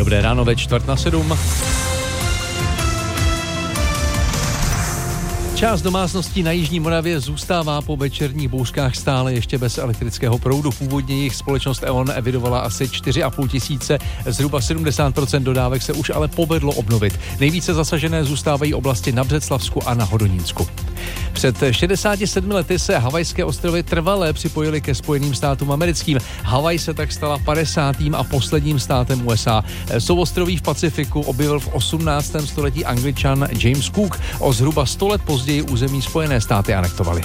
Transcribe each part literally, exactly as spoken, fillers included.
Dobré ráno ve čtvrt na sedm. Část domácností na jižní Moravě zůstává po večerních bouřkách stále ještě bez elektrického proudu. Původně jich společnost E O N evidovala asi čtyři a půl tisíce, zhruba sedmdesát procent dodávek se už ale povedlo obnovit. Nejvíce zasažené zůstávají oblasti na Břeclavsku a na Hodonínsku. Před šedesáti sedmi lety se Havajské ostrovy trvale připojily ke Spojeným státům americkým. Havaj se tak stala padesátým a posledním státem U S A. Souostroví v Pacifiku objevil v osmnáctém století Angličan James Cook. O zhruba sto let později území Spojené státy anektovali.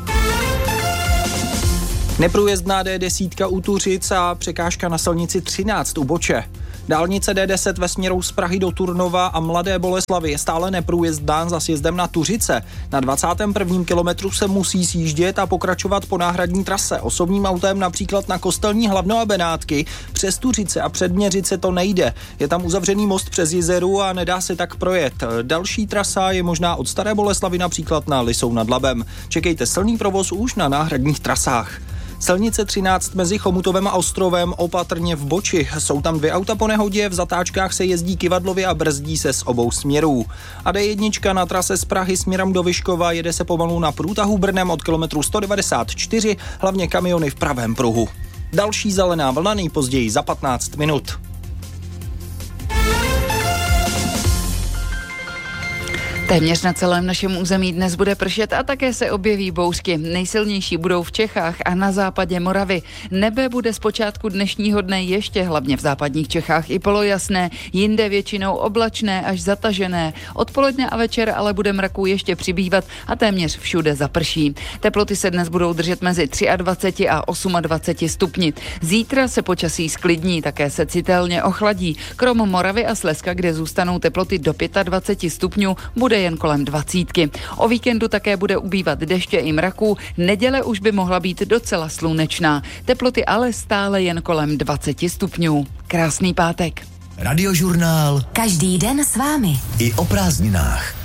Neprůjezdná D deset u Tuřic a překážka na silnici třináct u Boče. Dálnice D deset ve směru z Prahy do Turnova a Mladé Boleslavi je stále neprůjezdná za sjezdem na Tuřice. Na dvacátém prvním kilometru se musí sjíždět a pokračovat po náhradní trase. Osobním autem například na Kostelní Hlavno a Benátky. Přes Tuřice a Předměřice to nejde. Je tam uzavřený most přes Jizeru a nedá se tak projet. Další trasa je možná od Staré Boleslavy například na Lisou nad Labem. Čekejte silný provoz už na náhradních trasách. Silnice třináct mezi Chomutovem a Ostrovem opatrně v Boči. Jsou tam dvě auta po nehodě, v zatáčkách se jezdí kyvadlově a brzdí se z obou směrů. A D jedna na trase z Prahy směrem do Vyškova jede se pomalu na průtahu Brnem od kilometru sto devadesát čtyři, hlavně kamiony v pravém pruhu. Další zelená vlna nejpozději za patnáct minut. Téměř na celém našem území dnes bude pršet a také se objeví bouřky. Nejsilnější budou v Čechách a na západě Moravy. Nebe bude zpočátku dnešního dne ještě hlavně v západních Čechách i polojasné, jinde většinou oblačné až zatažené. Odpoledne a večer ale bude mraků ještě přibývat a téměř všude zaprší. Teploty se dnes budou držet mezi dvacet tři a dvacet osm stupni. Zítra se počasí sklidní, také se citelně ochladí. Krom Moravy a Slezska, kde zůstanou teploty do dvacet pět stupňů, bude jen kolem dvacítky. O víkendu také bude ubývat deště i mraků, neděle už by mohla být docela slunečná. Teploty ale stále jen kolem dvacet stupňů. Krásný pátek. Radiožurnál. Každý den s vámi. I o prázdninách.